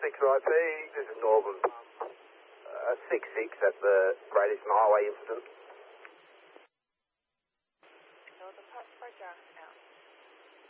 6IP, this is Northern Pump. 6-6 at the Great Eastern Highway incident. Northern Pump, Roger, out.